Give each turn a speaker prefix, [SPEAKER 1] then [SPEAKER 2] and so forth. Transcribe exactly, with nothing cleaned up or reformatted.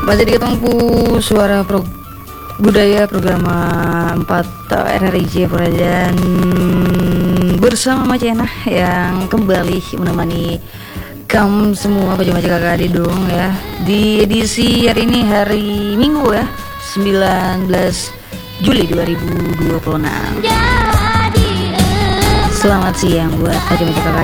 [SPEAKER 1] Masih di Ketongpu Suara Pro Budaya program empat R R I Jayapura dan bersama Macena yang kembali menemani kamu semua baca-baca kakak adik dong ya. Di edisi hari ini hari Minggu ya, sembilan belas Juli dua ribu dua puluh enam. Selamat siang buat baca-baca kakak